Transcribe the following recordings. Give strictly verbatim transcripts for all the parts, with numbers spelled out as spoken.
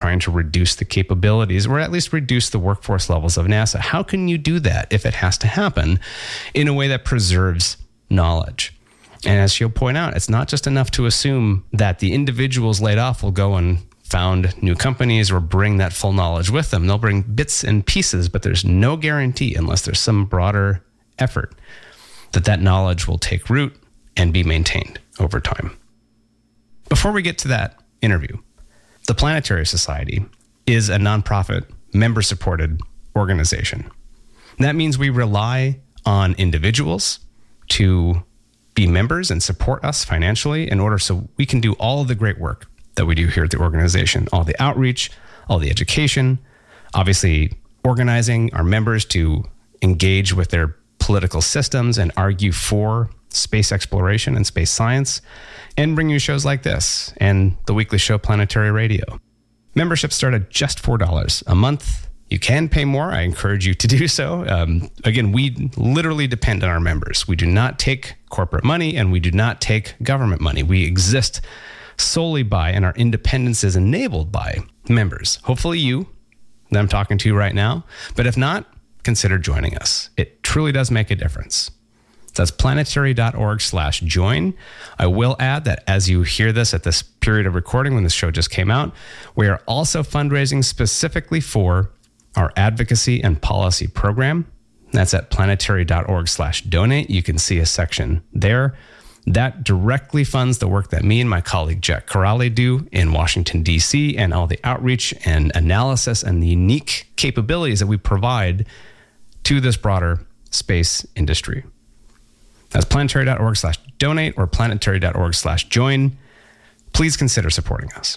trying to reduce the capabilities or at least reduce the workforce levels of NASA. How can you do that if it has to happen in a way that preserves knowledge? And as she'll point out, it's not just enough to assume that the individuals laid off will go and found new companies or bring that full knowledge with them. They'll bring bits and pieces, but there's no guarantee unless there's some broader effort that that knowledge will take root and be maintained over time. Before we get to that interview, the Planetary Society is a nonprofit, member-supported organization. That means we rely on individuals to be members and support us financially in order so we can do all of the great work that we do here at the organization, all the outreach, all the education, obviously organizing our members to engage with their political systems and argue for space exploration and space science, and bring you shows like this and the weekly show Planetary Radio. Memberships start at just four dollars a month. You can pay more. I encourage you to do so. Um, again, we literally depend on our members. We do not take corporate money and we do not take government money. We exist solely by, and our independence is enabled by members. Hopefully you, that I'm talking to right now, but if not, consider joining us. It truly does make a difference. That's planetary.org slash join. I will add that as you hear this at this period of recording when this show just came out, we are also fundraising specifically for our advocacy and policy program. That's at planetary.org slash donate. You can see a section there. That directly funds the work that me and my colleague Jack Corrali do in Washington, D C, and all the outreach and analysis and the unique capabilities that we provide to this broader space industry. That's planetary.org slash donate or planetary.org slash join. Please consider supporting us.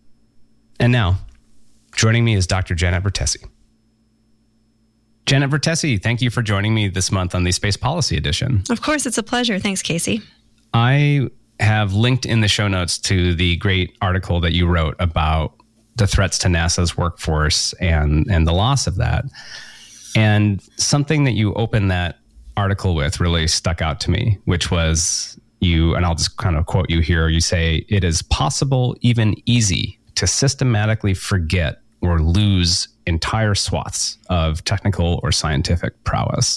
And now, joining me is Doctor Janet Vertesi. Janet Vertesi, thank you for joining me this month on the Space Policy Edition. Of course, it's a pleasure. Thanks, Casey. I have linked in the show notes to the great article that you wrote about the threats to NASA's workforce and, and the loss of that. And something that you opened that article with really stuck out to me, which was you, and I'll just kind of quote you here, you say, "It is possible, even easy, to systematically forget or lose entire swaths of technical or scientific prowess."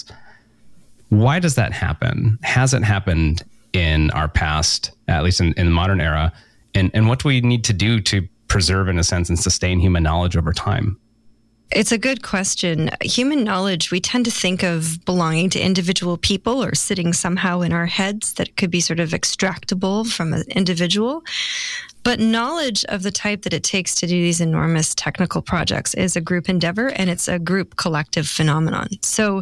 Why does that happen? Has it happened in our past, at least in, in the modern era? And, and what do we need to do to preserve, in a sense, and sustain human knowledge over time? It's a good question. Human knowledge, we tend to think of belonging to individual people or sitting somehow in our heads that could be sort of extractable from an individual. But knowledge of the type that it takes to do these enormous technical projects is a group endeavor, and it's a group collective phenomenon. So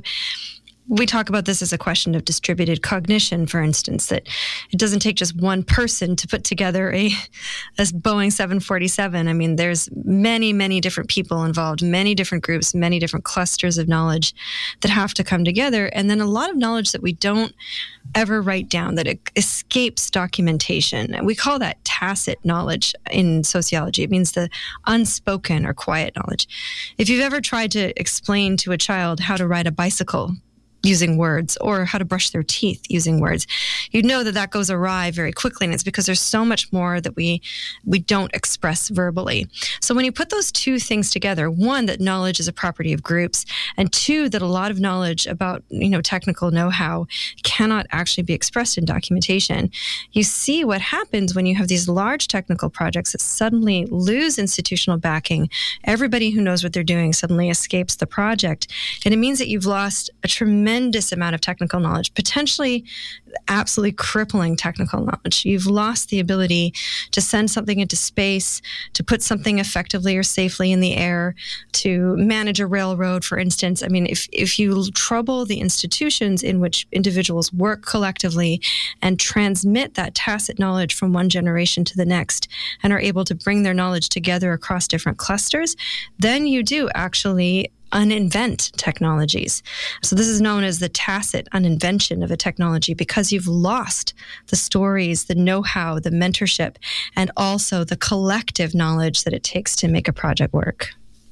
we talk about this as a question of distributed cognition, for instance, that it doesn't take just one person to put together a, a Boeing seven forty-seven. I mean, there's many, many different people involved, many different groups, many different clusters of knowledge that have to come together. And then a lot of knowledge that we don't ever write down, that it escapes documentation. We call that tacit knowledge in sociology. It means the unspoken or quiet knowledge. If you've ever tried to explain to a child how to ride a bicycle using words, or how to brush their teeth using words, you know that that goes awry very quickly, and it's because there's so much more that we we don't express verbally. So when you put those two things together, one, that knowledge is a property of groups, and two, that a lot of knowledge about, you know, technical know-how cannot actually be expressed in documentation, you see what happens when you have these large technical projects that suddenly lose institutional backing. Everybody who knows what they're doing suddenly escapes the project, and it means that you've lost a tremendous tremendous amount of technical knowledge, potentially absolutely crippling technical knowledge. You've lost the ability to send something into space, to put something effectively or safely in the air, to manage a railroad, for instance. I mean, if, if you trouble the institutions in which individuals work collectively and transmit that tacit knowledge from one generation to the next and are able to bring their knowledge together across different clusters, then you do actually uninvent technologies. So this is known as the tacit uninvention of a technology, because you've lost the stories, the know-how, the mentorship, and also the collective knowledge that it takes to make a project work.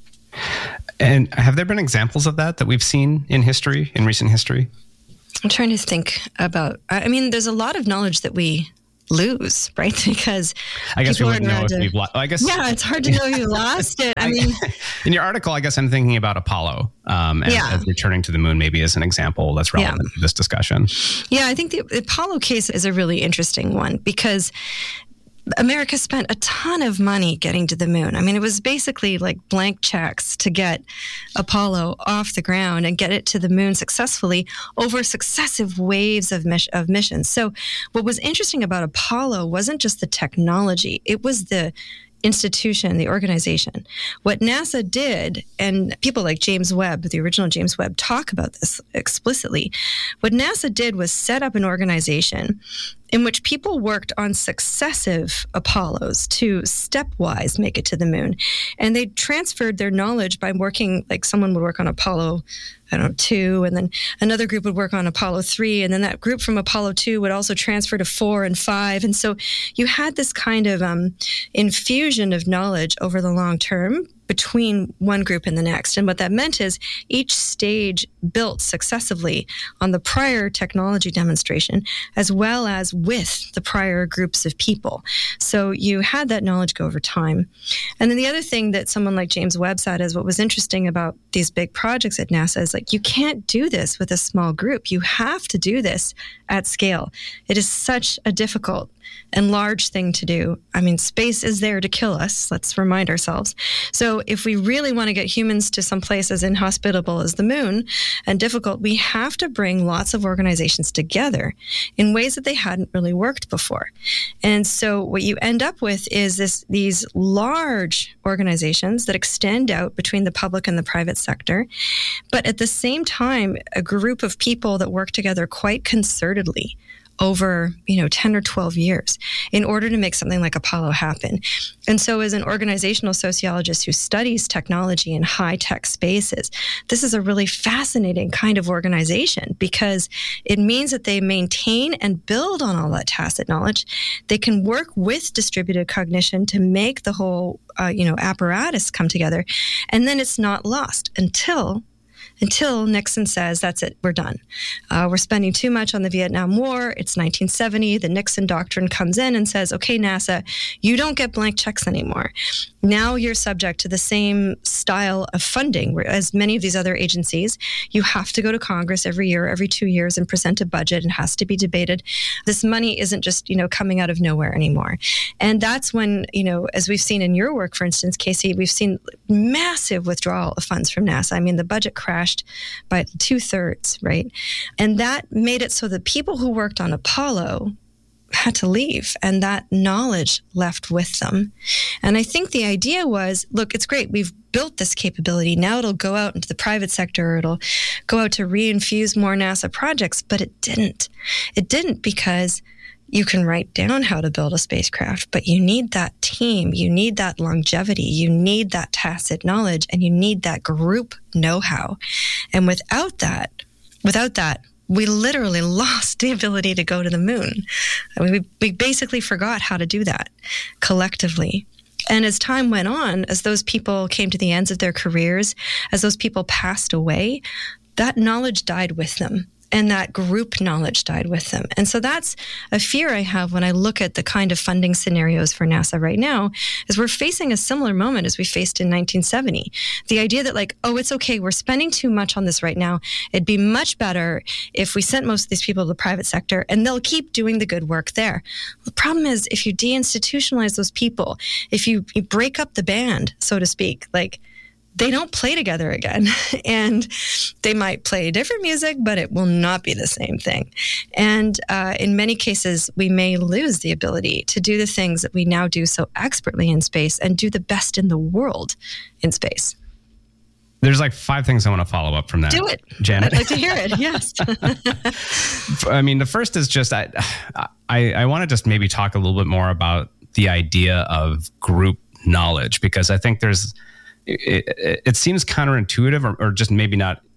And have there been examples of that that we've seen in history, in recent history? I'm trying to think about, I mean, there's a lot of knowledge that we lose, right? Because I guess we people wouldn't are know allowed if to- we've lost. I guess yeah, it's hard to know you lost it. I mean, in your article, I guess I'm thinking about Apollo um, as, Yeah. as returning to the moon, maybe as an example that's relevant Yeah. to this discussion. yeah, I think the Apollo case is a really interesting one because America spent a ton of money getting to the moon. I mean, it was basically like blank checks to get Apollo off the ground and get it to the moon successfully over successive waves of, miss- of missions. So what was interesting about Apollo wasn't just the technology, it was the institution, the organization. What NASA did, and people like James Webb, the original James Webb, talk about this explicitly. What NASA did was set up an organization in which people worked on successive Apollos to stepwise make it to the moon. And they transferred their knowledge by working, like someone would work on Apollo, I don't know, two, and then another group would work on Apollo three, and then that group from Apollo two would also transfer to four and five. And so you had this kind of um, infusion of knowledge over the long term between one group and the next. And what that meant is each stage built successively on the prior technology demonstration, as well as with the prior groups of people. So you had that knowledge go over time. And then the other thing that someone like James Webb said is what was interesting about these big projects at NASA is like, you can't do this with a small group. You have to do this at scale. It is such a difficult and large thing to do. I mean, space is there to kill us. Let's remind ourselves. So if we really want to get humans to some place as inhospitable as the moon and difficult, we have to bring lots of organizations together in ways that they hadn't really worked before. And so what you end up with is this these large organizations that extend out between the public and the private sector, but at the same time, a group of people that work together quite concertedly over, you know, ten or twelve years in order to make something like Apollo happen. And so as an organizational sociologist who studies technology in high-tech spaces, this is a really fascinating kind of organization because it means that they maintain and build on all that tacit knowledge. They can work with distributed cognition to make the whole, uh, you know, apparatus come together. And then it's not lost until Until Nixon says, that's it, we're done. Uh, we're spending too much on the Vietnam War. It's nineteen seventy. The Nixon doctrine comes in and says, okay, NASA, you don't get blank checks anymore. Now you're subject to the same style of funding as many of these other agencies. You have to go to Congress every year, every two years and present a budget and has to be debated. This money isn't just, you know, coming out of nowhere anymore. And that's when, you know, as we've seen in your work, for instance, Casey, we've seen massive withdrawal of funds from NASA. I mean, the budget crashed by two thirds, right? And that made it so that people who worked on Apollo had to leave, and that knowledge left with them. And I think the idea was, look, it's great. We've built this capability. Now it'll go out into the private sector. It'll go out to reinfuse more NASA projects, but it didn't. It didn't because you can write down how to build a spacecraft, but you need that team. You need that longevity. You need that tacit knowledge, and you need that group know-how. And without that, without that, we literally lost the ability to go to the moon. I mean, we, we basically forgot how to do that collectively. And as time went on, as those people came to the ends of their careers, as those people passed away, that knowledge died with them. And that group knowledge died with them. And so that's a fear I have when I look at the kind of funding scenarios for NASA right now, is we're facing a similar moment as we faced in nineteen seventy. The idea that like, oh, it's okay, we're spending too much on this right now. It'd be much better if we sent most of these people to the private sector and they'll keep doing the good work there. The problem is if you deinstitutionalize those people, if you, you break up the band, so to speak, like, they don't play together again. And they might play different music, but it will not be the same thing. And uh, in many cases, we may lose the ability to do the things that we now do so expertly in space and do the best in the world in space. There's like five things I want to follow up from that. Do it. Janet. I'd like to hear it. Yes. I mean, the first is just, I, I, I want to just maybe talk a little bit more about the idea of group knowledge, because I think there's, It, it, it seems counterintuitive or, or just maybe not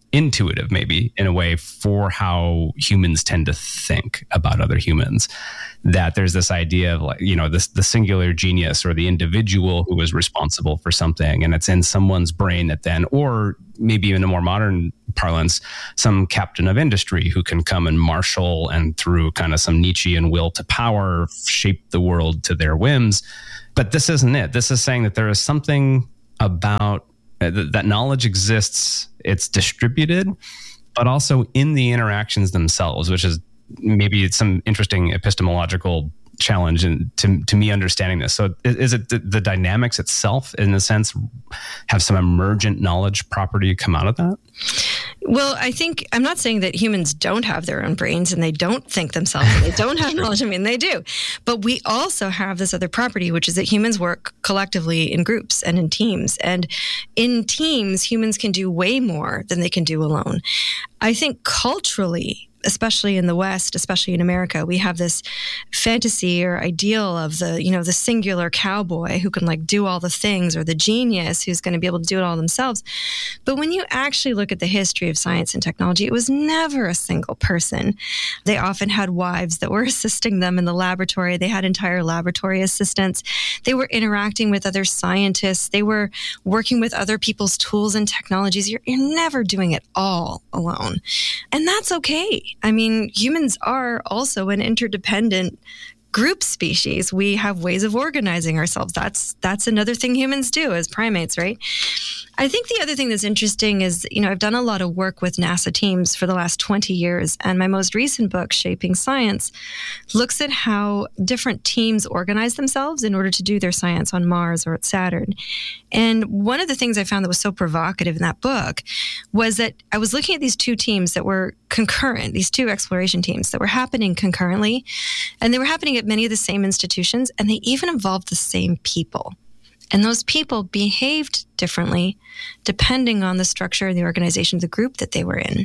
intuitive, maybe in a way, for how humans tend to think about other humans. That there's this idea of, like, you know, this the singular genius or the individual who is responsible for something, and it's in someone's brain that then, or maybe in a more modern parlance, some captain of industry who can come and marshal and through kind of some Nietzschean will to power, shape the world to their whims. But this isn't it. This is saying that there is something about uh, th- that knowledge exists. It's distributed, but also in the interactions themselves, which is maybe it's some interesting epistemological challenge in, to, to me understanding this. So is, is it the, the dynamics itself, in a sense, have some emergent knowledge property come out of that? Well, I think, I'm not saying that humans don't have their own brains and they don't think themselves and they don't have knowledge. I mean, they do. But we also have this other property, which is that humans work collectively in groups and in teams. And in teams, humans can do way more than they can do alone. I think culturally, especially in the West, especially in America, we have this fantasy or ideal of the, you know, the singular cowboy who can like do all the things, or the genius who's going to be able to do it all themselves. But when you actually look at the history of science and technology, it was never a single person. They often had wives that were assisting them in the laboratory. They had entire laboratory assistants. They were interacting with other scientists. They were working with other people's tools and technologies. You're, you're never doing it all alone. And that's okay. I mean, humans are also an interdependent group species. We have ways of organizing ourselves. That's that's another thing humans do as primates, right? I think the other thing that's interesting is, you know, I've done a lot of work with NASA teams for the last twenty years, and my most recent book, Shaping Science, looks at how different teams organize themselves in order to do their science on Mars or at Saturn. And one of the things I found that was so provocative in that book was that I was looking at these two teams that were concurrent, these two exploration teams that were happening concurrently, and they were happening at many of the same institutions, and they even involved the same people. And those people behaved differently depending on the structure and the organization of the group that they were in.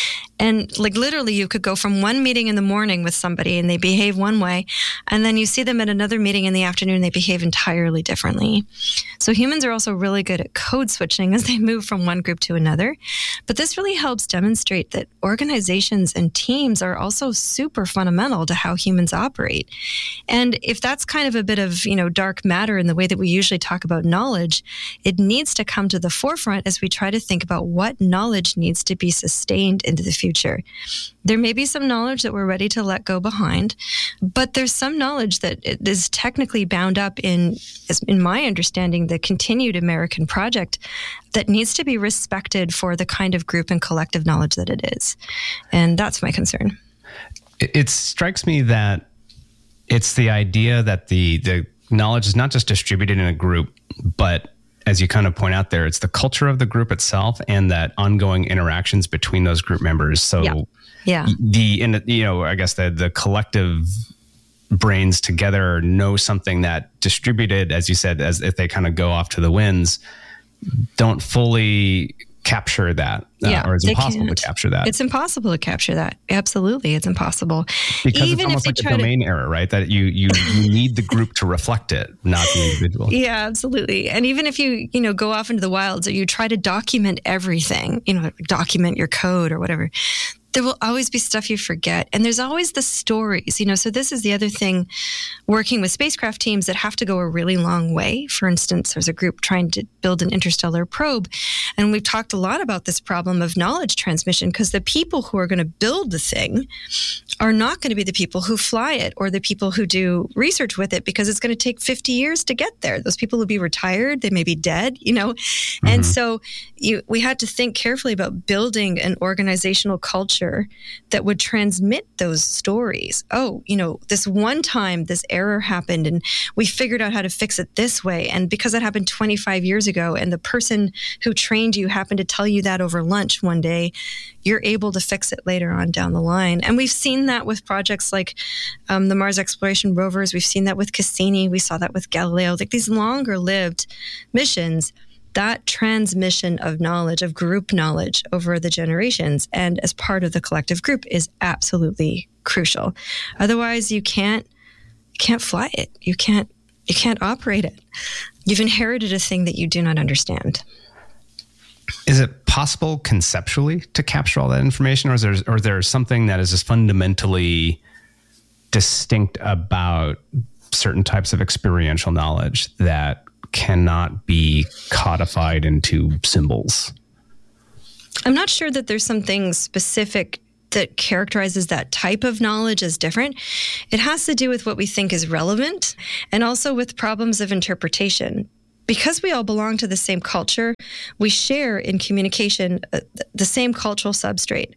And like literally you could go from one meeting in the morning with somebody and they behave one way, and then you see them at another meeting in the afternoon, they behave entirely differently. So humans are also really good at code switching as they move from one group to another. But this really helps demonstrate that organizations and teams are also super fundamental to how humans operate. And if that's kind of a bit of, you know, dark matter in the way that we usually talk about knowledge, it needs to come to the forefront as we try to think about what knowledge needs to be sustained into the future. There may be some knowledge that we're ready to let go behind, but there's some knowledge that is technically bound up in, in my understanding, the continued American project that needs to be respected for the kind of group and collective knowledge that it is. And that's my concern. It strikes me that it's the idea that the the knowledge is not just distributed in a group, but as you kind of point out there, it's the culture of the group itself and that ongoing interactions between those group members. So yeah, yeah. the, in, you know, I guess the, the collective brains together know something that distributed, as you said, as if they kind of go off to the winds, don't fully capture that, uh, yeah, or it's impossible can't. to capture that. It's impossible to capture that. Absolutely, it's impossible. Because Even it's almost if like a domain to... error, right? That you you you need the group to reflect it, not the individual. Yeah, absolutely. And even if you you know go off into the wilds or you try to document everything, you know, document your code or whatever, there will always be stuff you forget. And there's always the stories, you know, so this is the other thing, working with spacecraft teams that have to go a really long way. For instance, there's a group trying to build an interstellar probe. And we've talked a lot about this problem of knowledge transmission, because the people who are going to build the thing are not going to be the people who fly it or the people who do research with it, because it's going to take fifty years to get there. Those people will be retired. They may be dead, you know? Mm-hmm. And so you, we had to think carefully about building an organizational culture that would transmit those stories. Oh, you know, this one time this error happened and we figured out how to fix it this way. And because it happened twenty-five years ago and the person who trained you happened to tell you that over lunch one day, you're able to fix it later on down the line. And we've seen that with projects like um, the Mars exploration rovers. We've seen that with Cassini. We saw that with Galileo. Like these longer lived missions, that transmission of knowledge, of group knowledge over the generations and as part of the collective group is absolutely crucial. Otherwise, you can't you can't fly it. You can't you can't operate it. You've inherited a thing that you do not understand. Is it possible conceptually to capture all that information, or is there, or is there something that is just fundamentally distinct about certain types of experiential knowledge that cannot be codified into symbols? I'm not sure that there's something specific that characterizes that type of knowledge as different. It has to do with what we think is relevant and also with problems of interpretation. Because we all belong to the same culture, we share in communication uh, the same cultural substrate.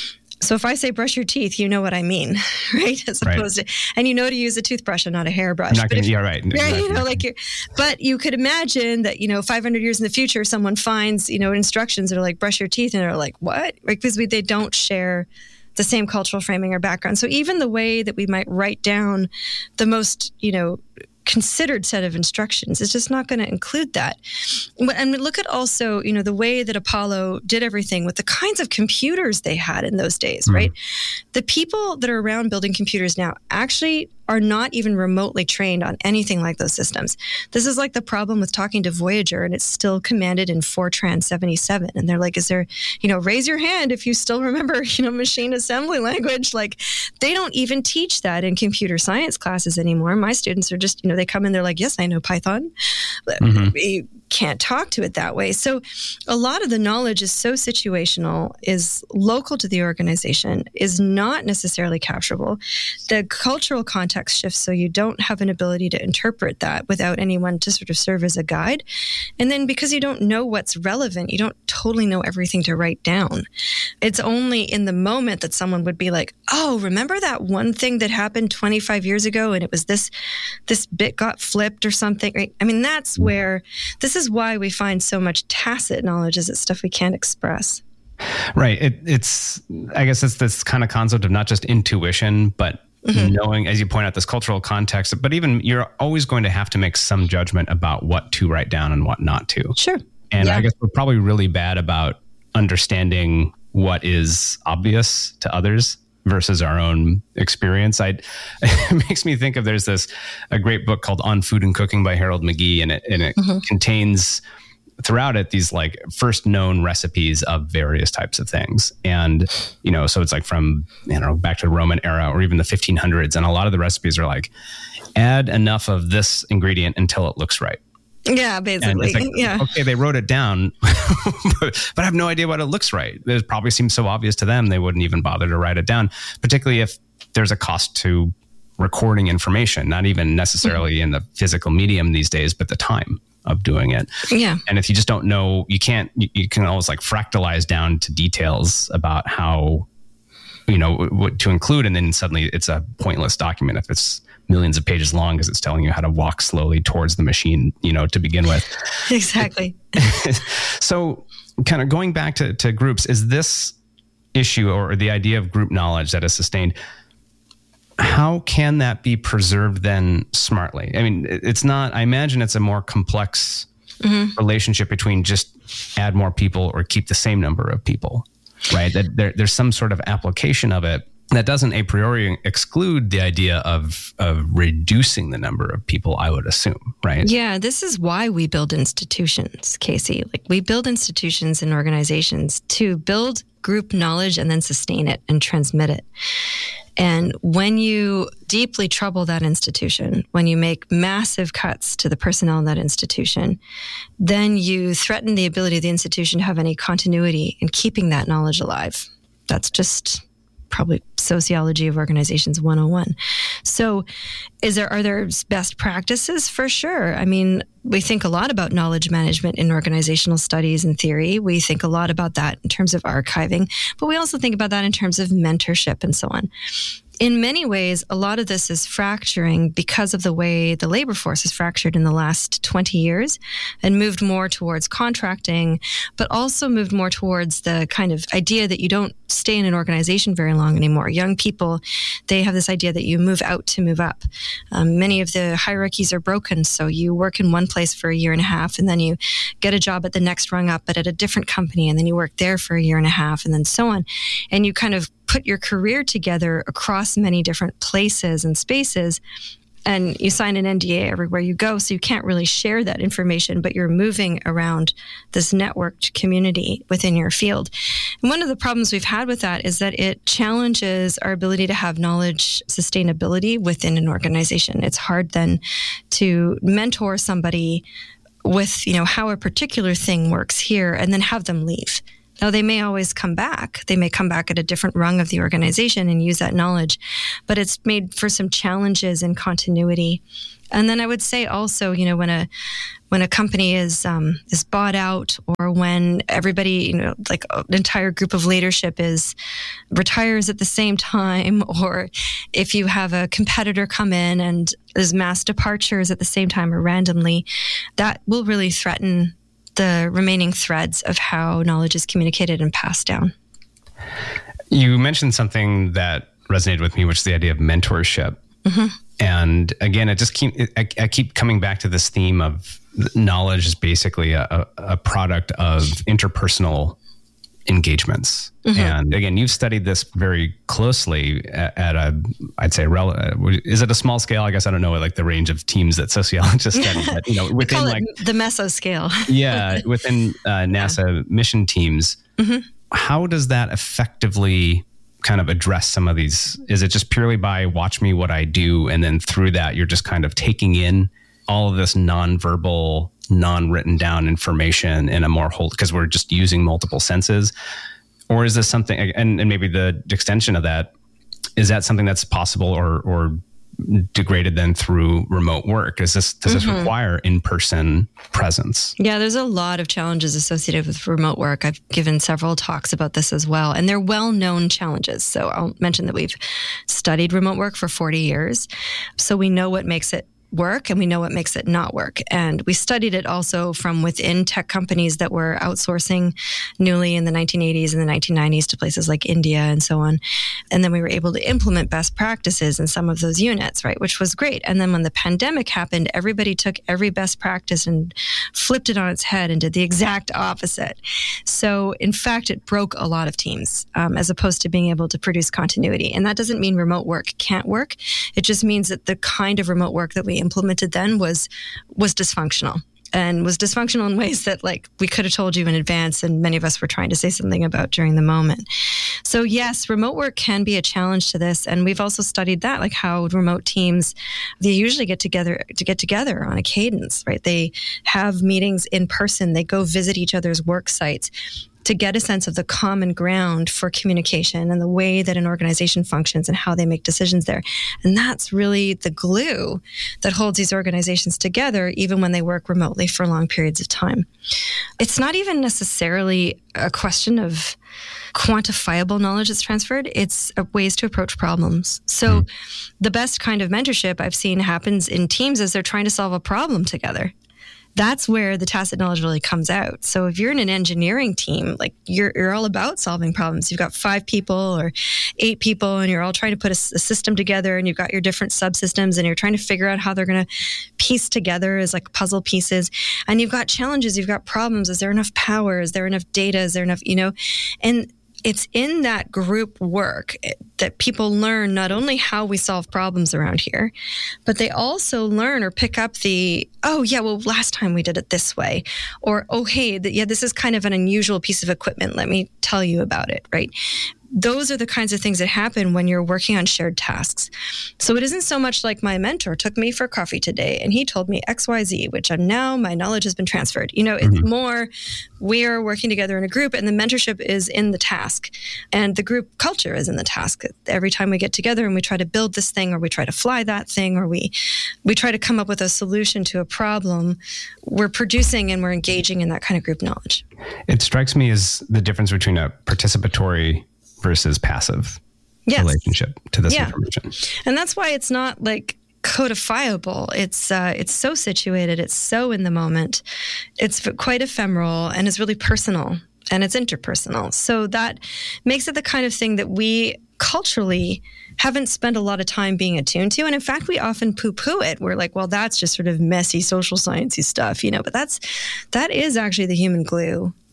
So if I say brush your teeth, you know what I mean, right? As opposed right. to, and you know to use a toothbrush and not a hairbrush. I'm not gonna, you're right. Right, you know, like you're, but you could imagine that, you know, five hundred years in the future, someone finds, you know, instructions that are like brush your teeth, and they're like, what? Right? Because we, they don't share the same cultural framing or background. So even the way that we might write down the most, you know, considered set of instructions is just not going to include that. And look at also, you know, the way that Apollo did everything with the kinds of computers they had in those days, mm-hmm. right? The people that are around building computers now actually are not even remotely trained on anything like those systems. This is like the problem with talking to Voyager, and it's still commanded in Fortran seventy-seven. And they're like, is there, you know, raise your hand if you still remember, you know, machine assembly language. Like, they don't even teach that in computer science classes anymore. My students are just, you know, they come in, they're like, yes, I know Python. Mm-hmm. We can't talk to it that way. So a lot of the knowledge is so situational, is local to the organization, is not necessarily capturable. The cultural context shifts, so you don't have an ability to interpret that without anyone to sort of serve as a guide. And then because you don't know what's relevant, you don't totally know everything to write down. It's only in the moment that someone would be like, oh, remember that one thing that happened twenty-five years ago, and it was this, this bit got flipped or something, right? I mean, that's where, this is why we find so much tacit knowledge, is it's stuff we can't express. Right. It, it's, I guess it's this kind of concept of not just intuition, but mm-hmm. knowing, as you point out, this cultural context, but even you're always going to have to make some judgment about what to write down and what not to. Sure. And yeah. I guess we're probably really bad about understanding what is obvious to others versus our own experience. I it makes me think of, there's this a great book called On Food and Cooking by Harold McGee, and it and it mm-hmm. contains throughout it these like first known recipes of various types of things. And, you know, so it's like from, you know, back to the Roman era or even the fifteen hundreds. And a lot of the recipes are like, add enough of this ingredient until it looks right. Yeah, basically. Like, yeah. Okay, they wrote it down, but, but I have no idea what it looks right. It probably seems so obvious to them, they wouldn't even bother to write it down, particularly if there's a cost to recording information, not even necessarily mm-hmm. in the physical medium these days, but the time of doing it. Yeah. And if you just don't know, you can't, you, you can always like fractalize down to details about how, you know, what to include. And then suddenly it's a pointless document if it's millions of pages long, because it's telling you how to walk slowly towards the machine, you know, to begin with. Exactly. So kind of going back to, to groups, is this issue or the idea of group knowledge that is sustained, how can that be preserved then smartly? I mean, it's not, I imagine it's a more complex mm-hmm. relationship between just add more people or keep the same number of people, right? That there, there's some sort of application of it that doesn't a priori exclude the idea of, of reducing the number of people, I would assume, right? Yeah, this is why we build institutions, Casey. Like, we build institutions and organizations to build group knowledge and then sustain it and transmit it. And when you deeply trouble that institution, when you make massive cuts to the personnel in that institution, then you threaten the ability of the institution to have any continuity in keeping that knowledge alive. That's just probably sociology of organizations one oh one. So is there, are there best practices? For sure. I mean, we think a lot about knowledge management in organizational studies and theory. We think a lot about that in terms of archiving, but we also think about that in terms of mentorship and so on. In many ways, a lot of this is fracturing because of the way the labor force is fractured in the last twenty years and moved more towards contracting, but also moved more towards the kind of idea that you don't stay in an organization very long anymore. Young people, they have this idea that you move out to move up. Um, many of the hierarchies are broken, so you work in one place for a year and a half, and then you get a job at the next rung up, but at a different company, and then you work there for a year and a half, and then so on. And you kind of put your career together across many different places and spaces. And you sign an N D A everywhere you go, so you can't really share that information, but you're moving around this networked community within your field. And one of the problems we've had with that is that it challenges our ability to have knowledge sustainability within an organization. It's hard then to mentor somebody with, you know, how a particular thing works here and then have them leave. Now, they may always come back. They may come back at a different rung of the organization and use that knowledge, but it's made for some challenges in continuity. And then I would say also, you know, when a when a company is um, is bought out, or when everybody, you know, like an entire group of leadership is retires at the same time, or if you have a competitor come in and there's mass departures at the same time or randomly, that will really threaten the remaining threads of how knowledge is communicated and passed down. You mentioned something that resonated with me, which is the idea of mentorship. Mm-hmm. And again, it just keep I, I keep coming back to this theme of knowledge is basically a, a product of interpersonal engagements. Mm-hmm. And again, you've studied this very closely at, at a, I'd say, rel- is it a small scale? I guess I don't know, like the range of teams that sociologists study, but you know, within like the mesoscale. yeah, within uh, NASA yeah. mission teams, mm-hmm. how does that effectively kind of address some of these? Is it just purely by watch me what I do, and then through that you're just kind of taking in all of this nonverbal, non-written down information in a more whole, because we're just using multiple senses? Or is this something, and, and maybe the extension of that, is that something that's possible or or degraded then through remote work? Is this does mm-hmm. this require in-person presence? Yeah, there's a lot of challenges associated with remote work. I've given several talks about this as well, and they're well-known challenges. So I'll mention that we've studied remote work for forty years, so we know what makes it work and we know what makes it not work. And we studied it also from within tech companies that were outsourcing newly in the nineteen eighties and the nineteen nineties to places like India and so on. And then we were able to implement best practices in some of those units, right, which was great. And then when the pandemic happened, everybody took every best practice and flipped it on its head and did the exact opposite. So in fact, it broke a lot of teams um, as opposed to being able to produce continuity. And that doesn't mean remote work can't work. It just means that the kind of remote work that we implemented then was was dysfunctional and was dysfunctional in ways that like we could have told you in advance, and many of us were trying to say something about during the moment. So yes, remote work can be a challenge to this, and we've also studied that, like how remote teams, they usually get together to get together on a cadence, right? They have meetings in person, they go visit each other's work sites to get a sense of the common ground for communication and the way that an organization functions and how they make decisions there. And that's really the glue that holds these organizations together, even when they work remotely for long periods of time. It's not even necessarily a question of quantifiable knowledge that's transferred. It's ways to approach problems. So mm. the best kind of mentorship I've seen happens in teams as they're trying to solve a problem together. That's where the tacit knowledge really comes out. So if you're in an engineering team, like you're you're all about solving problems. You've got five people or eight people, and you're all trying to put a, a system together, and you've got your different subsystems, and you're trying to figure out how they're going to piece together as like puzzle pieces. And you've got challenges, you've got problems. Is there enough power? Is there enough data? Is there enough, you know? And it's in that group work that people learn not only how we solve problems around here, but they also learn or pick up the, oh yeah, well, last time we did it this way. Or, oh, hey, the, yeah, this is kind of an unusual piece of equipment. Let me tell you about it, right? Those are the kinds of things that happen when you're working on shared tasks. So it isn't so much like my mentor took me for coffee today and he told me X Y Z, which I'm now, my knowledge has been transferred. You know, it's mm-hmm. more, we're working together in a group, and the mentorship is in the task. And the group culture is in the task. Every time we get together and we try to build this thing, or we try to fly that thing, or we, we try to come up with a solution to a problem, we're producing and we're engaging in that kind of group knowledge. It strikes me as the difference between a participatory versus passive yes. relationship to this yeah. information. And that's why it's not like codifiable. It's uh, it's so situated. It's so in the moment. It's quite ephemeral, and it's really personal, and it's interpersonal. So that makes it the kind of thing that we culturally haven't spent a lot of time being attuned to. And in fact, we often poo-poo it. We're like, well, that's just sort of messy social sciencey stuff, you know, but that's, that is actually the human glue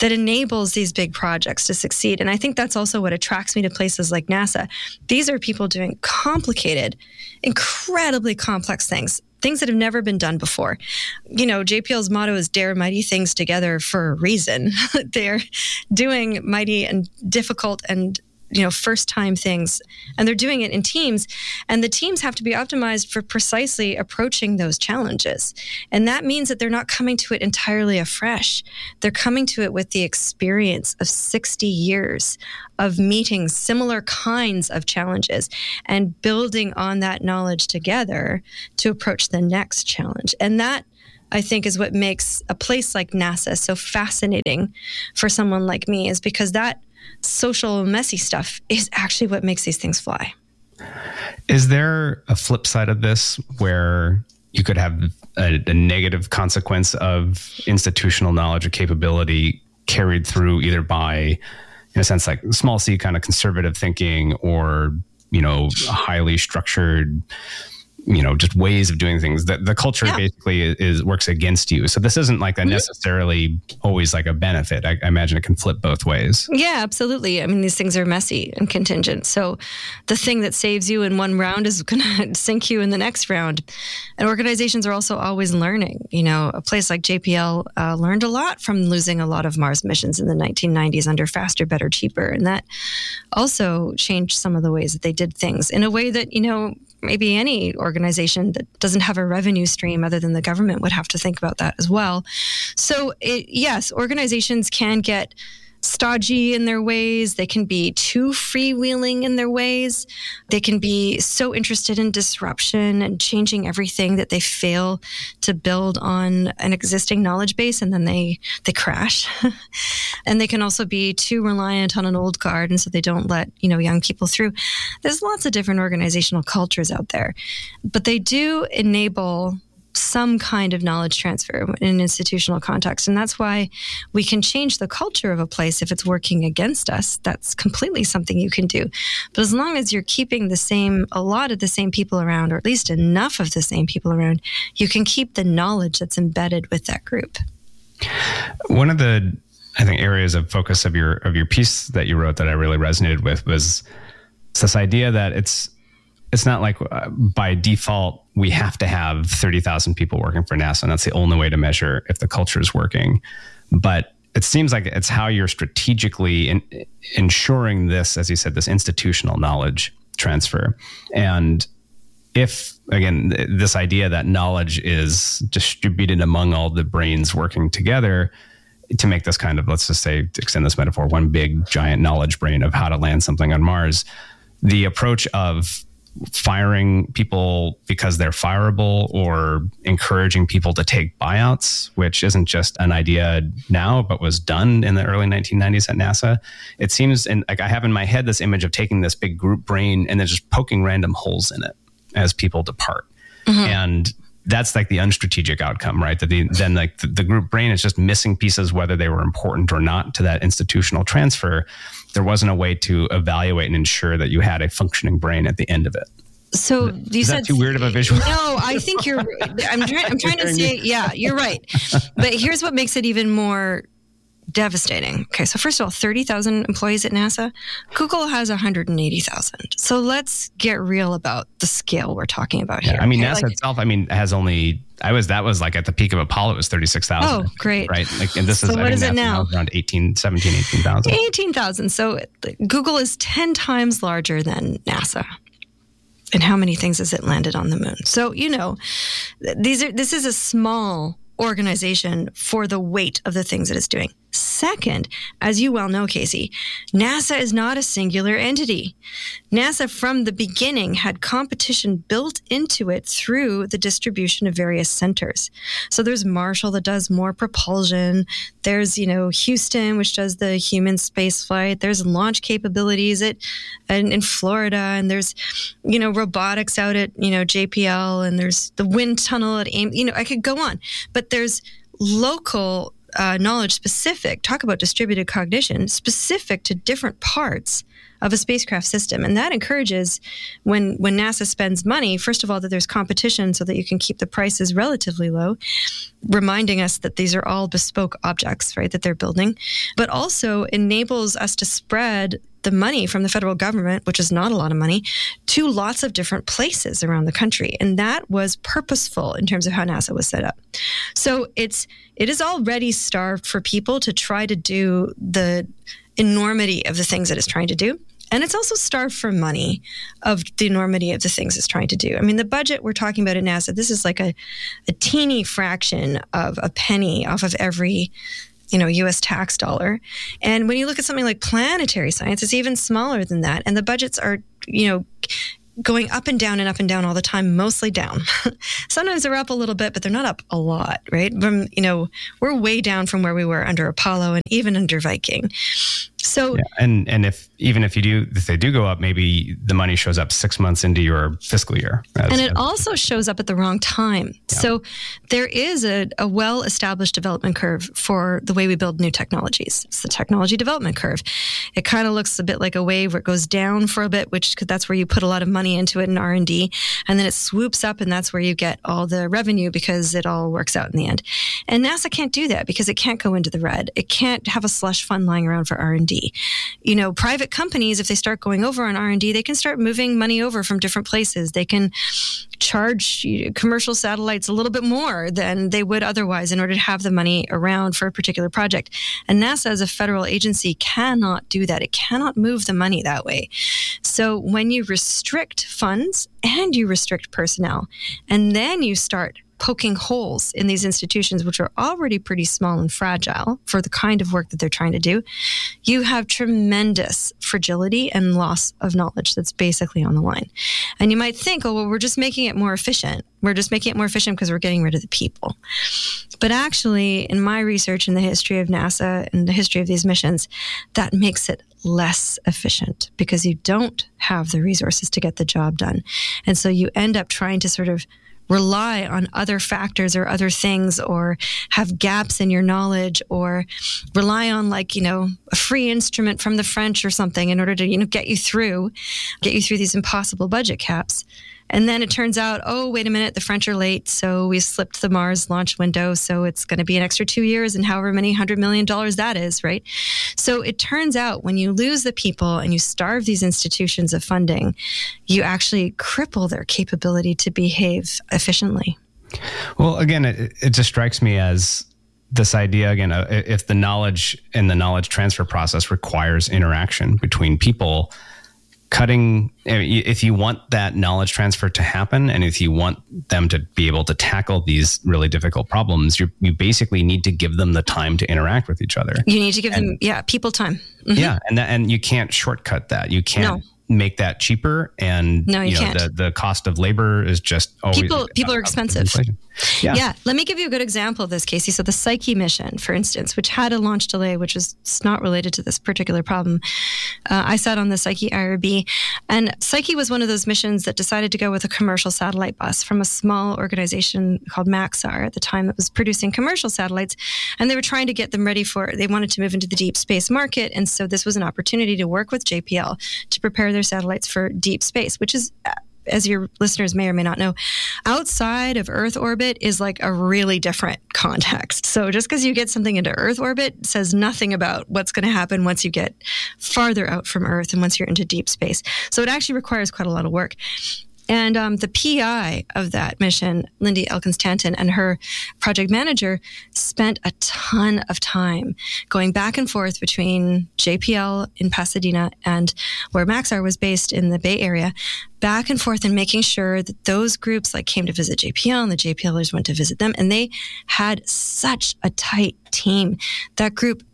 that enables these big projects to succeed. And I think that's also what attracts me to places like NASA. These are people doing complicated, incredibly complex things, things that have never been done before. You know, J P L's motto is dare mighty things together for a reason. They're doing mighty and difficult and you know, first time things, and they're doing it in teams, and the teams have to be optimized for precisely approaching those challenges. And that means that they're not coming to it entirely afresh. They're coming to it with the experience of sixty years of meeting similar kinds of challenges and building on that knowledge together to approach the next challenge. And that, I think, is what makes a place like NASA so fascinating for someone like me, is because that social messy stuff is actually what makes these things fly. Is there a flip side of this where you could have a, a negative consequence of institutional knowledge or capability carried through either by, in a sense, like small c kind of conservative thinking, or, you know, highly structured, you know, just ways of doing things, that the culture yeah. basically is, is works against you. So this isn't like a necessarily always like a benefit. I, I imagine it can flip both ways. Yeah, absolutely. I mean, these things are messy and contingent. So the thing that saves you in one round is going to sink you in the next round. And organizations are also always learning. You know, a place like J P L uh, learned a lot from losing a lot of Mars missions in the nineteen nineties under faster, better, cheaper. And that also changed some of the ways that they did things in a way that, you know, maybe any organization that doesn't have a revenue stream other than the government would have to think about that as well. So it, yes, organizations can get stodgy in their ways. They can be too freewheeling in their ways. They can be so interested in disruption and changing everything that they fail to build on an existing knowledge base, and then they they crash. And they can also be too reliant on an old guard, and so they don't let, you know, young people through. There's lots of different organizational cultures out there, but they do enable some kind of knowledge transfer in an institutional context. And that's why we can change the culture of a place if it's working against us. That's completely something you can do. But as long as you're keeping the same, a lot of the same people around, or at least enough of the same people around, you can keep the knowledge that's embedded with that group. One of the, I think, areas of focus of your of your piece that you wrote that I really resonated with was this idea that it's It's not like uh, by default, we have to have thirty thousand people working for NASA, and that's the only way to measure if the culture is working. But it seems like it's how you're strategically in, ensuring this, as you said, this institutional knowledge transfer. And if, again, this idea that knowledge is distributed among all the brains working together to make this kind of, let's just say, to extend this metaphor, one big giant knowledge brain of how to land something on Mars, the approach of firing people because they're fireable, or encouraging people to take buyouts, which isn't just an idea now, but was done in the early nineteen nineties at NASA. It seems, and like I have in my head this image of taking this big group brain and then just poking random holes in it as people depart. Mm-hmm. And that's like the unstrategic outcome, right? That the, then like the, the group brain is just missing pieces, whether they were important or not to that institutional transfer. There wasn't a way to evaluate and ensure that you had a functioning brain at the end of it. So you is said that too weird of a visual? No, I think you're. I'm trying. I'm trying to say, yeah, you're right. But here's what makes it even more devastating. Okay, so first of all, thirty thousand employees at NASA. Google has one hundred eighty thousand. So let's get real about the scale we're talking about here. Yeah, I mean, okay? NASA like, itself, I mean, has only. I was that was like at the peak of Apollo, it was thirty-six thousand. Oh, great. Right. Like, and this so is, what I is think it now? Around eighteen, seventeen, eighteen thousand. eighteen thousand. So Google is ten times larger than NASA. And how many things has it landed on the moon? So, you know, these are this is a small organization for the weight of the things that it's doing. Second, as you well know, Casey, NASA is not a singular entity. NASA from the beginning had competition built into it through the distribution of various centers. So there's Marshall that does more propulsion. There's, you know, Houston, which does the human space flight. There's launch capabilities at in, in Florida, and there's, you know, robotics out at, you know, J P L, and there's the wind tunnel at Ames. You know, I could go on, but there's local uh, knowledge specific, talk about distributed cognition, specific to different parts of a spacecraft system. And that encourages when, when NASA spends money, first of all, that there's competition so that you can keep the prices relatively low, reminding us that these are all bespoke objects, right, that they're building, but also enables us to spread the money from the federal government, which is not a lot of money, to lots of different places around the country. And that was purposeful in terms of how NASA was set up. So it's it is already starved for people to try to do the enormity of the things that it's trying to do. And it's also starved for money of the enormity of the things it's trying to do. I mean, the budget we're talking about at NASA, this is like a, a teeny fraction of a penny off of every you know, U S tax dollar. And when you look at something like planetary science, it's even smaller than that. And the budgets are, you know, going up and down and up and down all the time, mostly down. Sometimes they're up a little bit, but they're not up a lot, right? From, you know, we're way down from where we were under Apollo and even under Viking. So, yeah, and and if even if you do if they do go up, maybe the money shows up six months into your fiscal year, as, and it as, also shows up at the wrong time. Yeah. So there is a, a well-established development curve for the way we build new technologies. It's the technology development curve. It kind of looks a bit like a wave where it goes down for a bit, which that's where you put a lot of money into it in R and D, and then it swoops up, and that's where you get all the revenue because it all works out in the end. And NASA can't do that because it can't go into the red. It can't have a slush fund lying around for R and D. You know, private companies, if they start going over on R and D, they can start moving money over from different places. They can charge commercial satellites a little bit more than they would otherwise in order to have the money around for a particular project. And NASA as a federal agency cannot do that. It cannot move the money that way. So when you restrict funds and you restrict personnel, and then you start poking holes in these institutions, which are already pretty small and fragile for the kind of work that they're trying to do, you have tremendous fragility and loss of knowledge that's basically on the line. And you might think, oh, well, we're just making it more efficient. We're just making it more efficient because we're getting rid of the people. But actually, in my research in the history of NASA and the history of these missions, that makes it less efficient because you don't have the resources to get the job done. And so you end up trying to sort of rely on other factors or other things, or have gaps in your knowledge, or rely on, like, you know, a free instrument from the French or something in order to, you know, get you through, get you through these impossible budget caps. And then it turns out, oh, wait a minute, the French are late, so we slipped the Mars launch window, so it's going to be an extra two years and however many hundred million dollars that is, right? So it turns out when you lose the people and you starve these institutions of funding, you actually cripple their capability to behave efficiently. Well, again, it, it just strikes me as this idea, again, uh, if the knowledge and the knowledge transfer process requires interaction between people, cutting, if you want that knowledge transfer to happen, and if you want them to be able to tackle these really difficult problems, you you basically need to give them the time to interact with each other. You need to give and, them, yeah, people time. Mm-hmm. Yeah, and that, and you can't shortcut that. You can't no. make that cheaper, and no, you, you know, can't. the the cost of labor is just always people. People are expensive. Yeah. yeah. Let me give you a good example of this, Casey. So the Psyche mission, for instance, which had a launch delay, which is not related to this particular problem. Uh, I sat on the Psyche I R B, and Psyche was one of those missions that decided to go with a commercial satellite bus from a small organization called Maxar at the time that was producing commercial satellites. And they were trying to get them ready for, they wanted to move into the deep space market. And so this was an opportunity to work with J P L to prepare their satellites for deep space, which is, as your listeners may or may not know, outside of Earth orbit is like a really different context. So just because you get something into Earth orbit says nothing about what's going to happen once you get farther out from Earth and once you're into deep space. So it actually requires quite a lot of work. And um, the P I of that mission, Lindy Elkins-Tanton, and her project manager spent a ton of time going back and forth between J P L in Pasadena and where Maxar was based in the Bay Area, back and forth and making sure that those groups like came to visit J P L and the JPLers went to visit them. And they had such a tight team. That group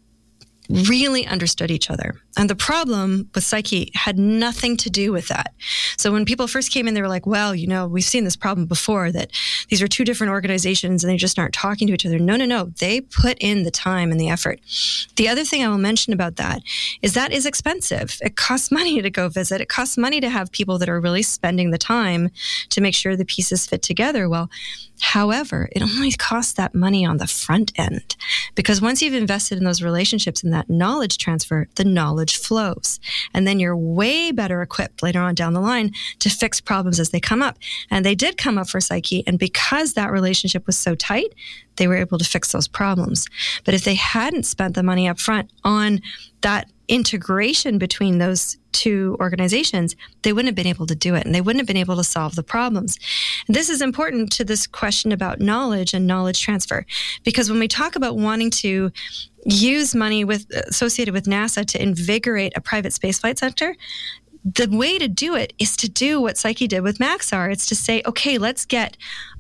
really understood each other. And the problem with Psyche had nothing to do with that. So when people first came in, they were like, well, you know, we've seen this problem before, that these are two different organizations and they just aren't talking to each other. No, no, no. They put in the time and the effort. The other thing I will mention about that is that is expensive. It costs money to go visit. It costs money to have people that are really spending the time to make sure the pieces fit together. Well, However, it only costs that money on the front end, because once you've invested in those relationships and that knowledge transfer, the knowledge flows. And then you're way better equipped later on down the line to fix problems as they come up. And they did come up for Psyche. And because that relationship was so tight, they were able to fix those problems. But if they hadn't spent the money up front on that integration between those two organizations, they wouldn't have been able to do it, and they wouldn't have been able to solve the problems. And this is important to this question about knowledge and knowledge transfer, because when we talk about wanting to use money with associated with NASA to invigorate a private spaceflight center, the way to do it is to do what Psyche did with Maxar. It's to say, okay, let's get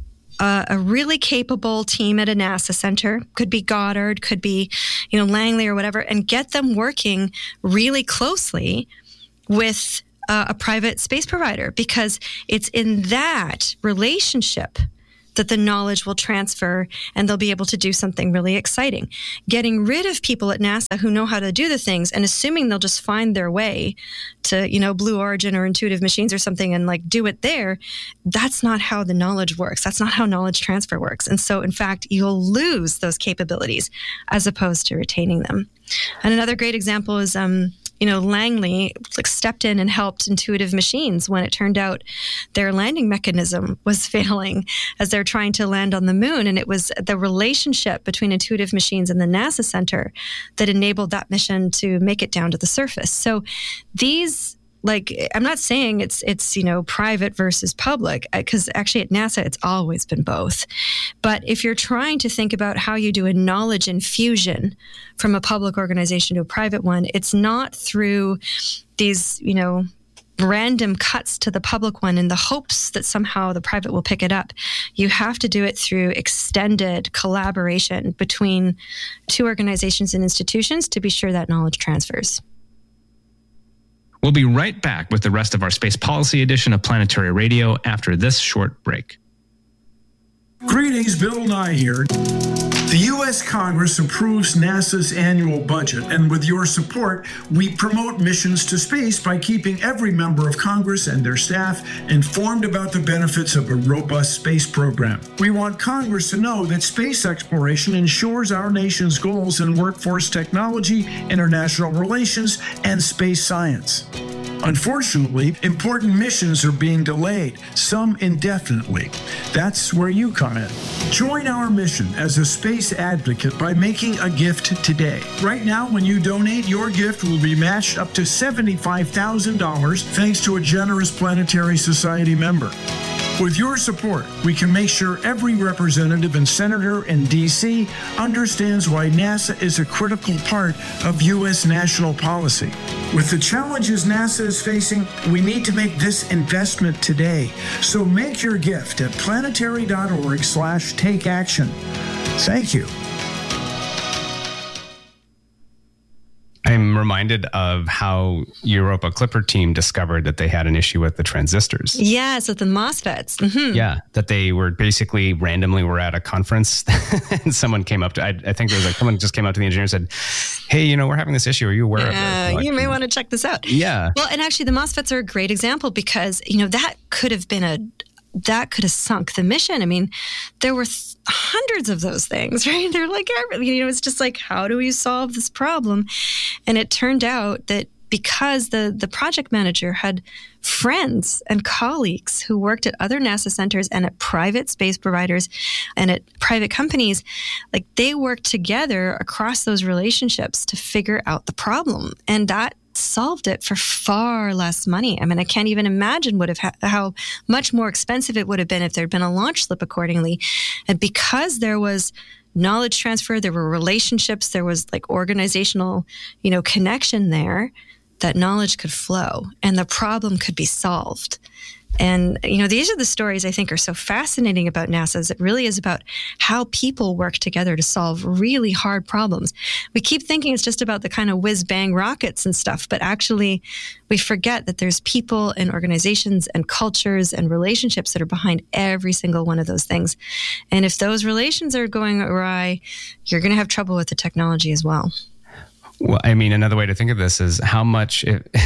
Uh, a really capable team at a NASA center, could be Goddard, could be, you know, Langley or whatever, and get them working really closely with uh, a private space provider, because it's in that relationship that the knowledge will transfer and they'll be able to do something really exciting. Getting rid of people at NASA who know how to do the things and assuming they'll just find their way to, you know, Blue Origin or Intuitive Machines or something and like do it there, that's not how the knowledge works. That's not how knowledge transfer works. And so, in fact, you'll lose those capabilities as opposed to retaining them. And another great example is, um, you know, Langley like stepped in and helped Intuitive Machines when it turned out their landing mechanism was failing as they're trying to land on the moon. And it was the relationship between Intuitive Machines and the NASA Center that enabled that mission to make it down to the surface. So these, like, I'm not saying it's, it's you know, private versus public, because actually at NASA, it's always been both. But if you're trying to think about how you do a knowledge infusion from a public organization to a private one, it's not through these, you know, random cuts to the public one in the hopes that somehow the private will pick it up. You have to do it through extended collaboration between two organizations and institutions to be sure that knowledge transfers. We'll be right back with the rest of our Space Policy edition of Planetary Radio after this short break. Greetings, Bill Nye here. The U S Congress approves NASA's annual budget, and with your support, we promote missions to space by keeping every member of Congress and their staff informed about the benefits of a robust space program. We want Congress to know that space exploration ensures our nation's goals in workforce technology, international relations, and space science. Unfortunately, important missions are being delayed, some indefinitely. That's where you come in. Join our mission as a space advocate by making a gift today. Right now, when you donate, your gift will be matched up to seventy-five thousand dollars thanks to a generous Planetary Society member. With your support, we can make sure every representative and senator in D C understands why NASA is a critical part of U S national policy. With the challenges NASA is facing, we need to make this investment today. So make your gift at planetary.org slash take action. Thank you. I'm reminded of how Europa Clipper team discovered that they had an issue with the transistors. Yes, with the MOSFETs. Mm-hmm. Yeah, that they were basically randomly were at a conference and someone came up to, I, I think there was like, someone just came up to the engineer and said, hey, you know, we're having this issue. Are you aware yeah, of it? Like, you may want to check this out. Yeah. Well, and actually the MOSFETs are a great example because, you know, that could have been a, that could have sunk the mission. I mean, there were th- hundreds of those things, right? They're like, you know, it's just like, how do we solve this problem? And it turned out that because the, the project manager had friends and colleagues who worked at other NASA centers and at private space providers and at private companies, like they worked together across those relationships to figure out the problem. And that solved it for far less money. I mean, I can't even imagine would have ha- how much more expensive it would have been if there'd been a launch slip accordingly. And because there was knowledge transfer, there were relationships, there was like organizational, you know, connection there, that knowledge could flow and the problem could be solved. And, you know, these are the stories I think are so fascinating about NASA. Is it really is about how people work together to solve really hard problems. We keep thinking it's just about the kind of whiz-bang rockets and stuff, but actually we forget that there's people and organizations and cultures and relationships that are behind every single one of those things. And if those relations are going awry, you're going to have trouble with the technology as well. Well, I mean, another way to think of this is how much... It,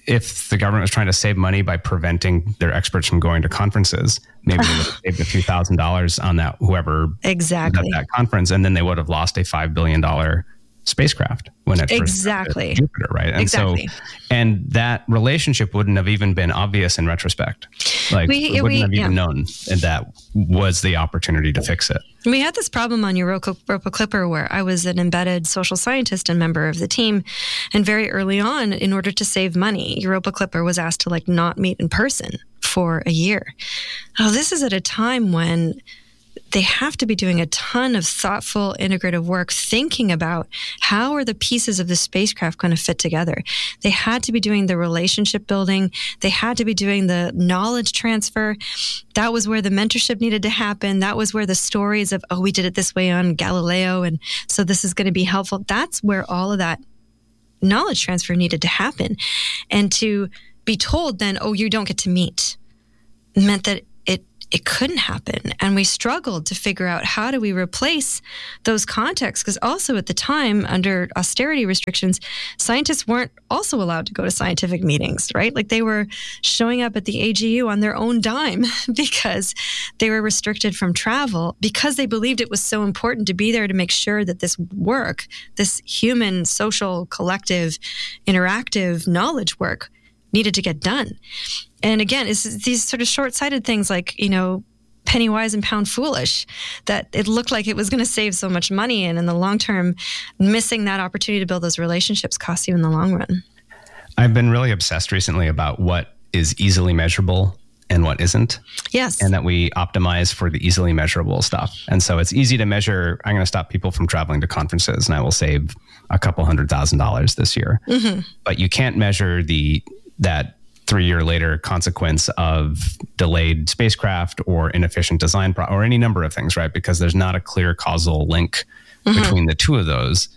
if the government was trying to save money by preventing their experts from going to conferences, maybe they would have saved a few thousand dollars on that, whoever exactly was at that conference, and then they would have lost a five billion dollars spacecraft when it exactly first Jupiter, right? And exactly. so, and that relationship wouldn't have even been obvious in retrospect. Like, we, we wouldn't we, have even yeah. known that was the opportunity to fix it. We had this problem on Europa, Europa Clipper where I was an embedded social scientist and member of the team. And very early on, in order to save money, Europa Clipper was asked to like not meet in person for a year. Oh, this is at a time when they have to be doing a ton of thoughtful, integrative work, thinking about how are the pieces of the spacecraft going to fit together. They had to be doing the relationship building. They had to be doing the knowledge transfer. That was where the mentorship needed to happen. That was where the stories of, oh, we did it this way on Galileo, and so this is going to be helpful. That's where all of that knowledge transfer needed to happen. And to be told then, oh, you don't get to meet, meant that it couldn't happen. And we struggled to figure out how do we replace those contexts? Because also at the time, under austerity restrictions, scientists weren't also allowed to go to scientific meetings, right? Like they were showing up at the A G U on their own dime because they were restricted from travel because they believed it was so important to be there to make sure that this work, this human, social, collective, interactive knowledge work needed to get done. And again, it's these sort of short-sighted things like, you know, penny wise and pound foolish, that it looked like it was going to save so much money. And in the long term, missing that opportunity to build those relationships costs you in the long run. I've been really obsessed recently about what is easily measurable and what isn't. Yes. And that we optimize for the easily measurable stuff. And so it's easy to measure, I'm going to stop people from traveling to conferences and I will save a couple hundred thousand dollars this year. Mm-hmm. But you can't measure the that three year later consequence of delayed spacecraft or inefficient design pro- or any number of things, right? Because there's not a clear causal link mm-hmm. between the two of those.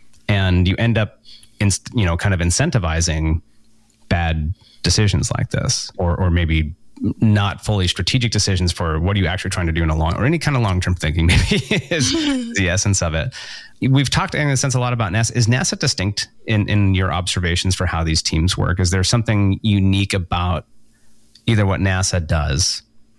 And you end up, inst- you know, kind of incentivizing bad decisions like this, or or maybe not fully strategic decisions for what are you actually trying to do in a long, or any kind of long-term thinking maybe is the essence of it. We've talked in a sense a lot about NASA. Is NASA distinct in, in your observations for how these teams work? Is there something unique about either what NASA does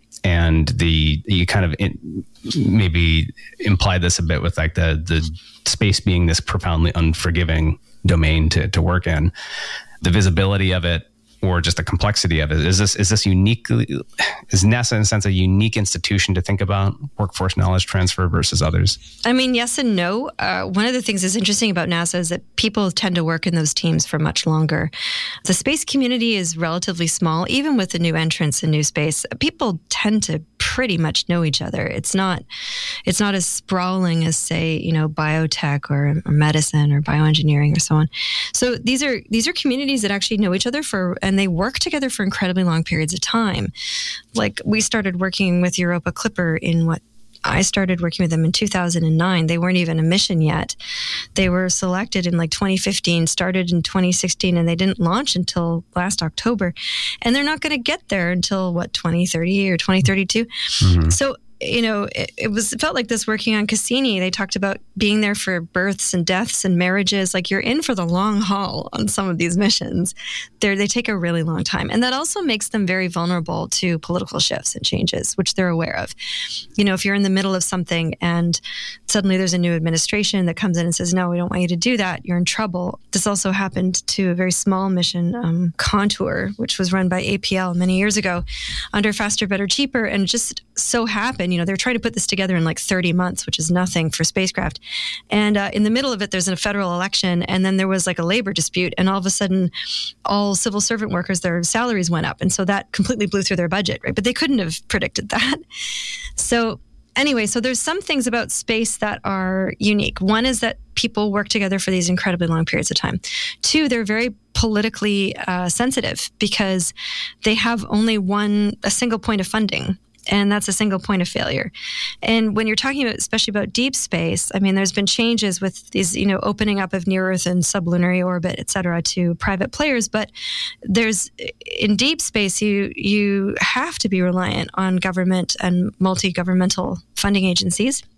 and the, you kind of in, maybe implied this a bit with like the, the space being this profoundly unforgiving domain to, to work in, the visibility of it, or just the complexity of it? Is this is this uniquely, is NASA in a sense a unique institution to think about workforce knowledge transfer versus others? I mean, yes and no. Uh, one of the things that's interesting about NASA is that people tend to work in those teams for much longer. The space community is relatively small, even with the new entrants in new space. People tend to pretty much know each other. It's not it's not as sprawling as, say, you know, biotech or, or medicine or bioengineering or so on. So these are these are communities that actually know each other for, and they work together for incredibly long periods of time. Like we started working with Europa Clipper in what I started working with them in two thousand nine. They weren't even a mission yet. They were selected in like twenty fifteen, started in twenty sixteen, and they didn't launch until last October. And they're not going to get there until what, twenty thirty or twenty thirty-two. Mm-hmm. So, you know, it, it was it felt like this working on Cassini. They talked about being there for births and deaths and marriages. Like you're in for the long haul on some of these missions. They're, they take a really long time. And that also makes them very vulnerable to political shifts and changes, which they're aware of. You know, if you're in the middle of something and suddenly there's a new administration that comes in and says, no, we don't want you to do that, you're in trouble. This also happened to a very small mission, um, Contour, which was run by A P L many years ago under Faster, Better, Cheaper. And it just so happened, you know, they're trying to put this together in like thirty months, which is nothing for spacecraft. And uh, in the middle of it, there's a federal election, and then there was like a labor dispute, and all of a sudden, all civil servant workers, their salaries went up, and so that completely blew through their budget, right? But they couldn't have predicted that. So anyway, so there's some things about space that are unique. One is that people work together for these incredibly long periods of time. Two, they're very politically uh, sensitive because they have only one, a single point of funding. And that's a single point of failure. And when you're talking about, especially about deep space, I mean, there's been changes with these, you know, opening up of near Earth and sublunary orbit, et cetera, to private players. But there's, in deep space, you you have to be reliant on government and multi-governmental funding agencies.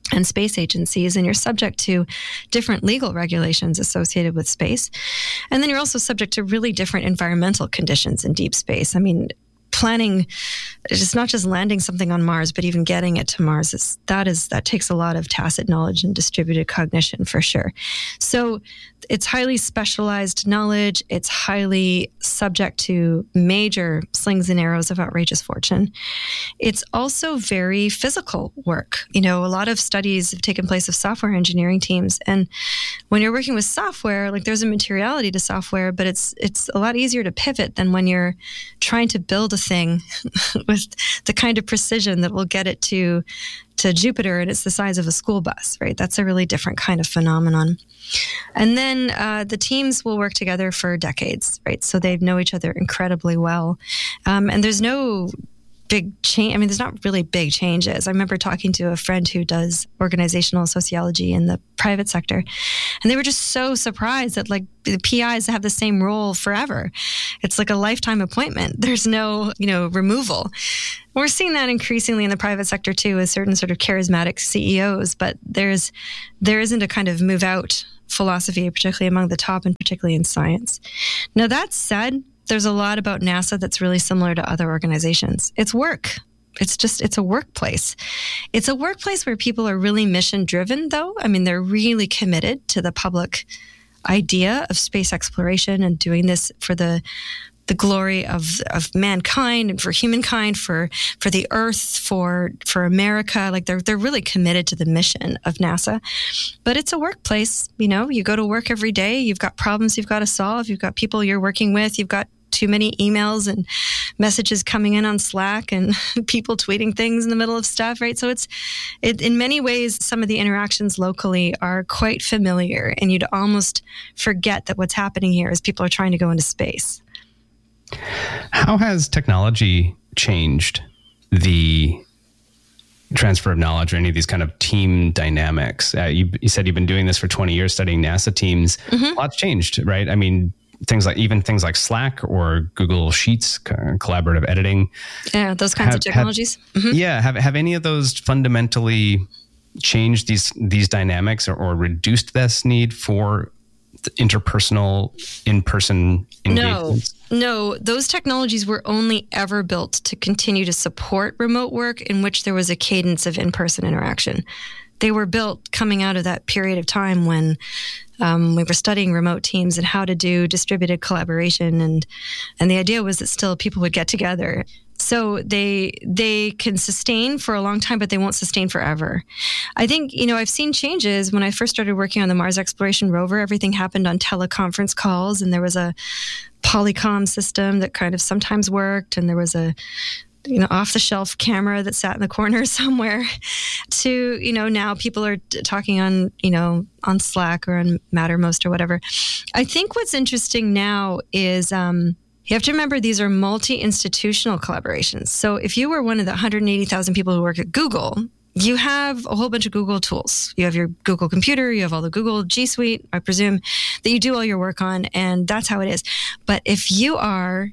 and space agencies, and you're subject to different legal regulations associated with space. And then you're also subject to really different environmental conditions in deep space. I mean, planning, it's not just landing something on Mars, but even getting it to Mars, is, that is that takes a lot of tacit knowledge and distributed cognition for sure. So it's highly specialized knowledge. It's highly subject to major slings and arrows of outrageous fortune. It's also very physical work. You know, a lot of studies have taken place of software engineering teams. And when you're working with software, like there's a materiality to software, but it's it's a lot easier to pivot than when you're trying to build a thing with the kind of precision that will get it to to Jupiter, and it's the size of a school bus, right? That's a really different kind of phenomenon. And then uh, the teams will work together for decades, right? So they know each other incredibly well. Um, and there's no big change. I mean, there's not really big changes. I remember talking to a friend who does organizational sociology in the private sector, and they were just so surprised that like the P Is have the same role forever. It's like a lifetime appointment. There's no, you know, removal. We're seeing that increasingly in the private sector too, with certain sort of charismatic C E Os, but there's there isn't a kind of move out philosophy, particularly among the top and particularly in science. Now, that said, there's a lot about NASA that's really similar to other organizations. It's work. It's just, it's a workplace. It's a workplace where people are really mission driven, though. I mean, they're really committed to the public idea of space exploration and doing this for the the glory of of mankind and for humankind, for for the Earth, for for America. Like they're they're really committed to the mission of NASA. But it's a workplace. You know, you go to work every day. You've got problems you've got to solve. You've got people you're working with. You've got too many emails and messages coming in on Slack and people tweeting things in the middle of stuff, right? So it's, it, in many ways, some of the interactions locally are quite familiar, and you'd almost forget that what's happening here is people are trying to go into space. How has technology changed the transfer of knowledge or any of these kind of team dynamics? Uh, you, you said you've been doing this for twenty years, studying NASA teams. Mm-hmm. A lot's changed, right? I mean, things like even things like Slack or Google Sheets, collaborative editing. Yeah, those kinds have, of technologies. Have, mm-hmm. Yeah, have have any of those fundamentally changed these these dynamics or, or reduced this need for interpersonal, in-person engagements? No, no, those technologies were only ever built to continue to support remote work in which there was a cadence of in-person interaction. They were built coming out of that period of time when um, we were studying remote teams and how to do distributed collaboration, and and the idea was that still people would get together. So they they can sustain for a long time, but they won't sustain forever. I think, you know, I've seen changes. When I first started working on the Mars Exploration Rover, everything happened on teleconference calls, and there was a Polycom system that kind of sometimes worked, and there was a you know, off-the-shelf camera that sat in the corner somewhere, to, you know, now people are t- talking on, you know, on Slack or on Mattermost or whatever. I think what's interesting now is um, you have to remember these are multi-institutional collaborations. So if you were one of the one hundred eighty thousand people who work at Google, you have a whole bunch of Google tools. You have your Google computer, you have all the Google G Suite, I presume, that you do all your work on, and that's how it is. But if you are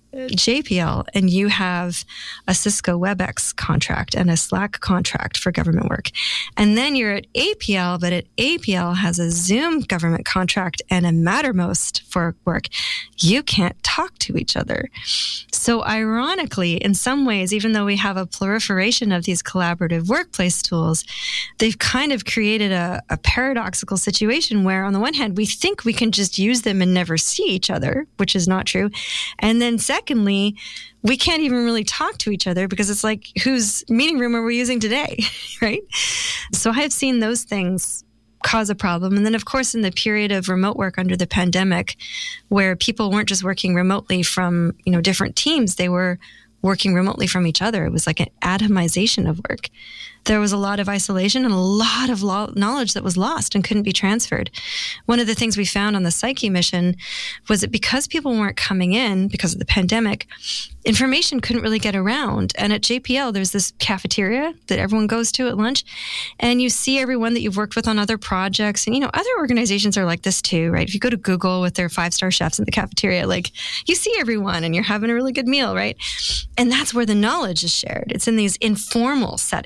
J P L and you have a Cisco WebEx contract and a Slack contract for government work, and then you're at A P L, but at A P L has a Zoom government contract and a Mattermost for work, you can't talk to each other. So ironically, in some ways, even though we have a proliferation of these collaborative workplace tools, they've kind of created a, a paradoxical situation where on the one hand, we think we can just use them and never see each other, which is not true. And then second, Secondly, we can't even really talk to each other because it's like, whose meeting room are we using today, right? So I have seen those things cause a problem. And then, of course, in the period of remote work under the pandemic, where people weren't just working remotely from, you know, different teams, they were working remotely from each other. It was like an atomization of work. There was a lot of isolation and a lot of lo- knowledge that was lost and couldn't be transferred. One of the things we found on the Psyche mission was that because people weren't coming in because of the pandemic, information couldn't really get around. And at J P L, there's this cafeteria that everyone goes to at lunch, and you see everyone that you've worked with on other projects. And, you know, other organizations are like this too, right? If you go to Google with their five-star chefs in the cafeteria, like, you see everyone and you're having a really good meal, right? And that's where the knowledge is shared. It's in these informal settings is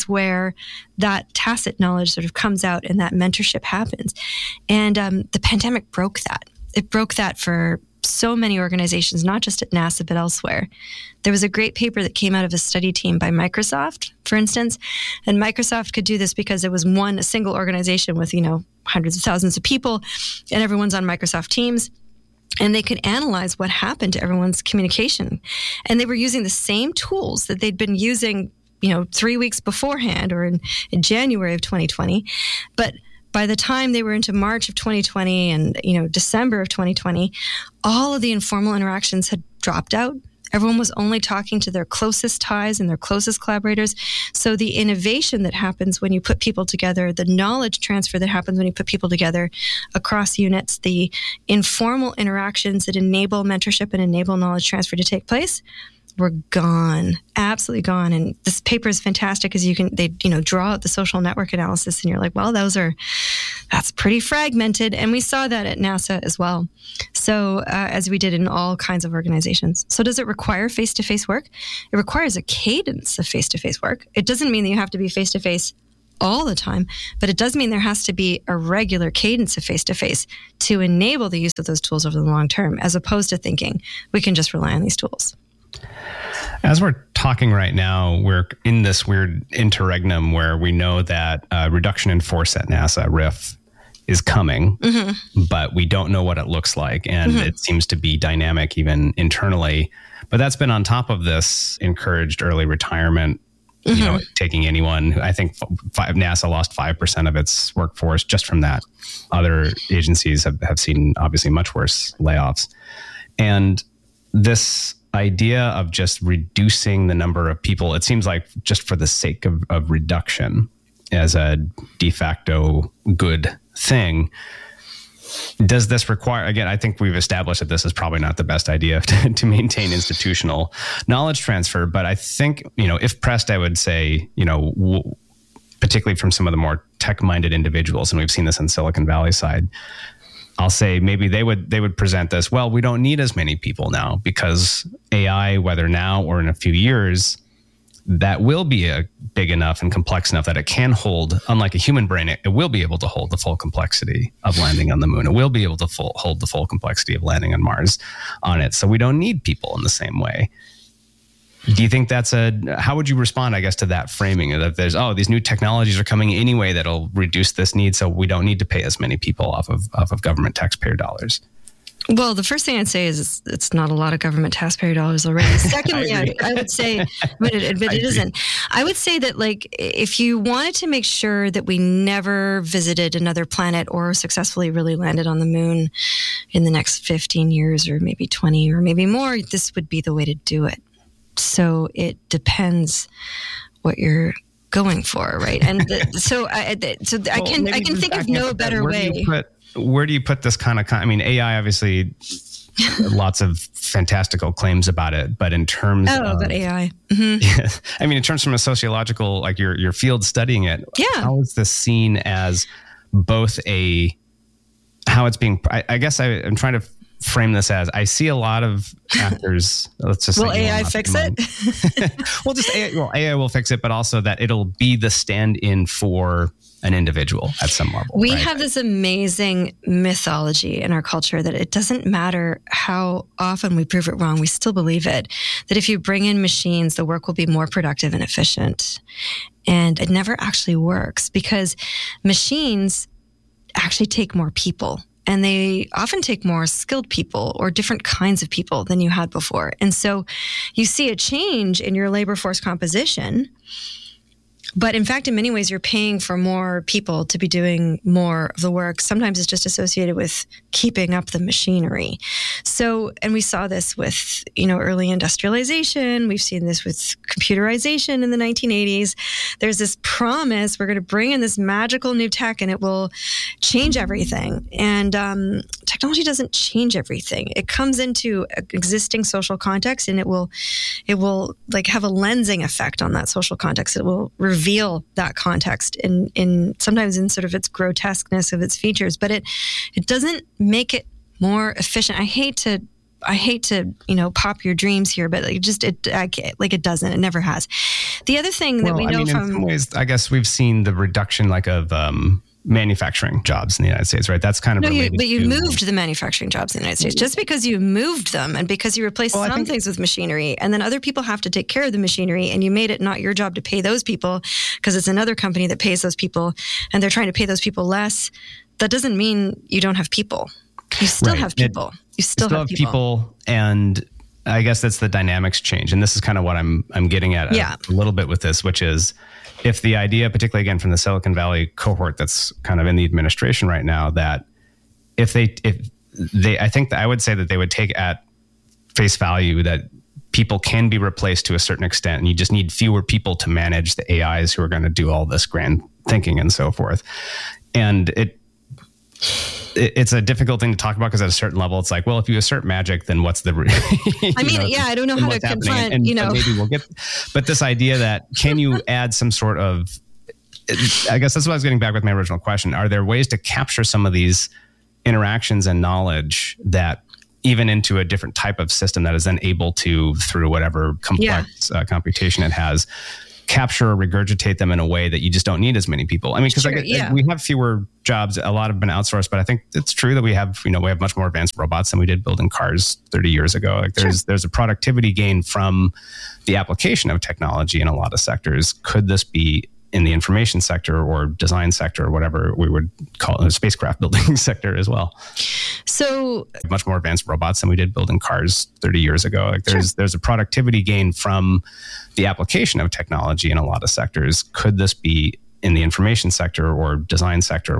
is where that tacit knowledge sort of comes out and that mentorship happens. And um, the pandemic broke that. It broke that for so many organizations, not just at NASA, but elsewhere. There was a great paper that came out of a study team by Microsoft, for instance, and Microsoft could do this because it was one, a single organization with, you know, hundreds of thousands of people, and everyone's on Microsoft Teams. And they could analyze what happened to everyone's communication. And they were using the same tools that they'd been using, you know, three weeks beforehand or in, in January of twenty twenty. But by the time they were into March of twenty twenty and, you know, December of twenty twenty, all of the informal interactions had dropped out. Everyone was only talking to their closest ties and their closest collaborators. So the innovation that happens when you put people together, the knowledge transfer that happens when you put people together across units, the informal interactions that enable mentorship and enable knowledge transfer to take place, were gone, absolutely gone. And this paper is fantastic because you can, they, you know, draw out the social network analysis and you're like, well, those are, that's pretty fragmented. And we saw that at NASA as well. So uh, as we did in all kinds of organizations. So does it require face-to-face work? It requires a cadence of face-to-face work. It doesn't mean that you have to be face-to-face all the time, but it does mean there has to be a regular cadence of face-to-face to enable the use of those tools over the long term, as opposed to thinking we can just rely on these tools. As we're talking right now, we're in this weird interregnum where we know that uh, reduction in force at NASA, R I F, is coming, mm-hmm. but we don't know what it looks like. And mm-hmm. it seems to be dynamic even internally. But that's been on top of this encouraged early retirement, mm-hmm. you know, taking anyone. I think five, NASA lost five percent of its workforce just from that. Other agencies have, have seen obviously much worse layoffs. And this idea of just reducing the number of people, it seems like just for the sake of, of reduction as a de facto good thing. Does this require, again, I think we've established that this is probably not the best idea to, to maintain institutional knowledge transfer. But I think, you know, if pressed, I would say, you know, w- particularly from some of the more tech-minded individuals, and we've seen this in Silicon Valley side, I'll say maybe they would they would present this, well, we don't need as many people now because A I, whether now or in a few years, that will be a big enough and complex enough that it can hold, unlike a human brain, it, it will be able to hold the full complexity of landing on the moon. It will be able to full, hold the full complexity of landing on Mars on it. So we don't need people in the same way. Do you think that's a, how would you respond, I guess, to that framing that there's, oh, these new technologies are coming anyway that'll reduce this need, so we don't need to pay as many people off of off of government taxpayer dollars? Well, the first thing I'd say is it's, it's not a lot of government taxpayer dollars already. Secondly, I, I, I would say, but it, but it isn't. I would say that, like, if you wanted to make sure that we never visited another planet or successfully really landed on the moon in the next fifteen years or maybe twenty or maybe more, this would be the way to do it. So it depends what you're going for, right? And the, so I, so I well, can I can think of no better where way. Do you put, where do you put this kind of? I mean, A I obviously, lots of fantastical claims about it, but in terms oh, of about A I, mm-hmm. yeah, I mean, in terms from a sociological, like your your field studying it, yeah. how is this seen as both a how it's being? I, I guess I, I'm trying to frame this as, I see a lot of actors. Let's just will say, A I fix it? well, just A I, well, A I will fix it, but also that it'll be the stand-in for an individual at some level. We right? have this amazing mythology in our culture that it doesn't matter how often we prove it wrong, we still believe it, that if you bring in machines, the work will be more productive and efficient. And it never actually works because machines actually take more people. And they often take more skilled people or different kinds of people than you had before. And so you see a change in your labor force composition. But in fact, in many ways, you're paying for more people to be doing more of the work. Sometimes it's just associated with keeping up the machinery. So, and we saw this with, you know, early industrialization. We've seen this with computerization in the nineteen eighties. There's this promise, we're going to bring in this magical new tech and it will change everything. And um, technology doesn't change everything. It comes into existing social context and it will, it will like have a lensing effect on that social context. It will reveal that context in, in sometimes in sort of its grotesqueness of its features, but it, it doesn't make it more efficient. I hate to I hate to, you know, pop your dreams here, but like just it, I, like it doesn't, it never has. The other thing that well, we know I mean, from in some ways, I guess we've seen the reduction, like of um, manufacturing jobs in the United States, right? That's kind of no, related you, but you to, moved the manufacturing jobs in the United States just because you moved them and because you replaced well, some think, things with machinery, and then other people have to take care of the machinery, and you made it not your job to pay those people because it's another company that pays those people, and they're trying to pay those people less. That doesn't mean you don't have people. You still right. have people. It, you still, still have, have people. people, and I guess that's the dynamics change, and this is kind of what I'm I'm getting at yeah. a, a little bit with this, which is if the idea, particularly again from the Silicon Valley cohort that's kind of in the administration right now, that if they if they I think that I would say that they would take at face value that people can be replaced to a certain extent, and you just need fewer people to manage the A Is who are going to do all this grand thinking and so forth. And it it's a difficult thing to talk about because at a certain level, it's like, well, if you assert magic, then what's the? I mean, know, yeah, I don't know how to confront. And, you know, maybe we'll get. But this idea that can you add some sort of? I guess that's what I was getting back with my original question. Are there ways to capture some of these interactions and knowledge that even into a different type of system that is then able to, through whatever complex yeah. uh, computation it has, capture or regurgitate them in a way that you just don't need as many people. I mean, because sure, like, yeah. we have fewer jobs. A lot have been outsourced, but I think it's true that we have, you know, we have much more advanced robots than we did building cars thirty years ago. Like there's sure. there's a productivity gain from the application of technology in a lot of sectors. Could this be in the information sector or design sector or whatever we would call it, a spacecraft building sector as well? So much more advanced robots than we did building cars thirty years ago. Like there's sure. there's a productivity gain from the application of technology in a lot of sectors. Could this be in the information sector or design sector